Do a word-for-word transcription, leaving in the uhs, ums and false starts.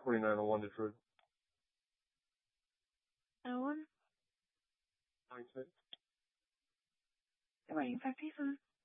twenty-nine oh one Detroit. oh one? Nine six. You're waiting five pieces.